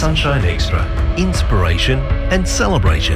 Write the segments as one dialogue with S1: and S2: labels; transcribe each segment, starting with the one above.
S1: Sunshine Extra. Inspiration and celebration.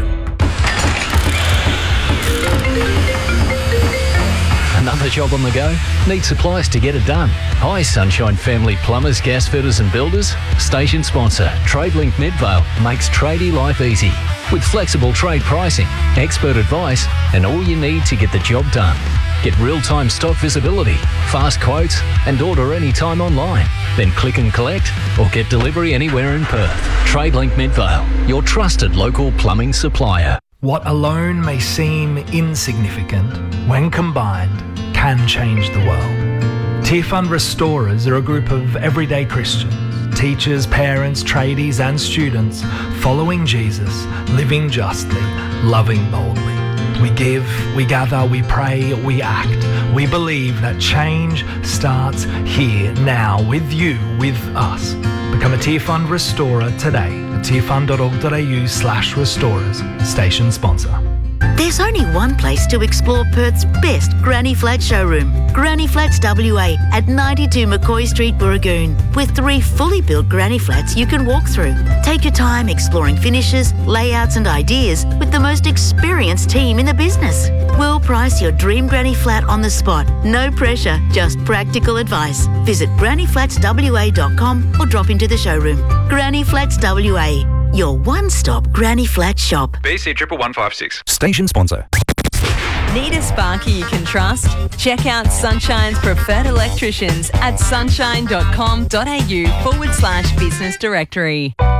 S2: Another job on the go? Need supplies to get it done? Hi Sunshine Family Plumbers, Gas Fitters and Builders. Station sponsor TradeLink Midvale makes tradie life easy. With flexible trade pricing, expert advice and all you need to get the job done. Get real-time stock visibility, fast quotes and order anytime online. Then click and collect or get delivery anywhere in Perth. TradeLink Midvale, your trusted local plumbing supplier.
S3: What alone may seem insignificant, when combined, can change the world. Tear Fund Restorers are a group of everyday Christians, teachers, parents, tradies and students following Jesus, living justly, loving boldly. We give, we gather, we pray, we act. We believe that change starts here, now, with you, with us. Become a Tear Fund Restorer today at tearfund.org.au/restorers. Station sponsor.
S4: There's only one place to explore Perth's best Granny Flat showroom, Granny Flats WA at 92 McCoy Street, Burragoon, with 3 fully built Granny Flats you can walk through. Take your time exploring finishes, layouts and ideas with the most experienced team in the business. We'll price your dream Granny Flat on the spot. No pressure, just practical advice. Visit grannyflatswa.com or drop into the showroom. Granny Flats WA, your one-stop Granny Flat shop.
S5: BC 11156.
S6: Station sponsor.
S7: Need a sparky you can trust? Check out Sunshine's preferred electricians at sunshine.com.au/business directory.